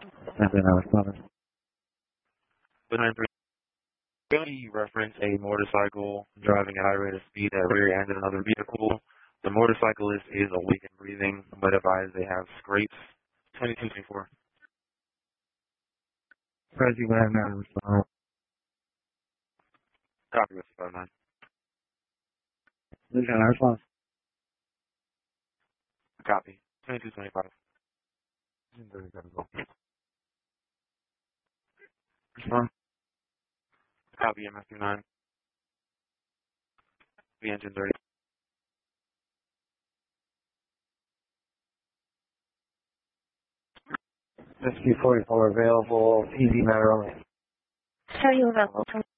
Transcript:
Nothing I responded. But 93 reference a motorcycle driving at a high rate of speed that rear-ended another vehicle. The motorcyclist is awake and breathing, but advised they have scrapes. 2224. Prezi, but I have not responded. Copy, Rescue 59. Nothing I responded. Copy. 2225. 37 go. Respond. Copy, MS29. The engine 30. SQ44 available, easy matter only. Show you available.